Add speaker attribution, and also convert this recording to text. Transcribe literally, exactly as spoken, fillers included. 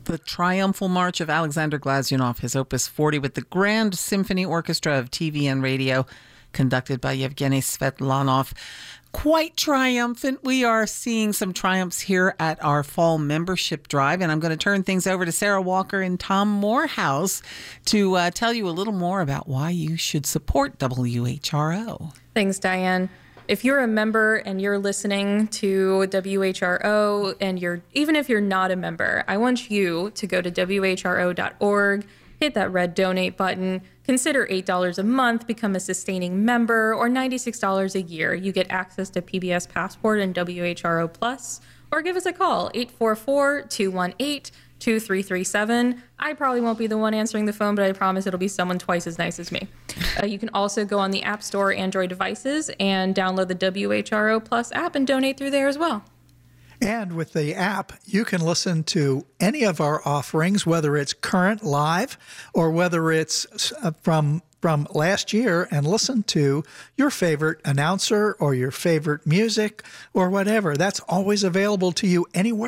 Speaker 1: The Triumphal March of Alexander Glazunov, his Opus forty, with the Grand Symphony Orchestra of T V and Radio, conducted by Yevgeny Svetlanov. Quite triumphant. We are seeing some triumphs here at our fall membership drive, and I'm going to turn things over to Sarah Walker and Tom Morehouse to uh, tell you a little more about why you should support W H R O.
Speaker 2: Thanks, Diane. If you're a member and you're listening to W H R O, and you're even if you're not a member, I want you to go to W H R O dot org, hit that red donate button, consider eight dollars a month, become a sustaining member, or ninety-six dollars a year. You get access to P B S Passport and W H R O Plus, or give us a call, eight four four, two one eight, two three three seven. I probably won't be the one answering the phone, but I promise it'll be someone twice as nice as me. Uh, you can also go on the App Store Android devices and download the W H R O Plus app and donate through there as well.
Speaker 3: And with the app, you can listen to any of our offerings, whether it's current live or whether it's from from last year, and listen to your favorite announcer or your favorite music or whatever. That's always available to you anywhere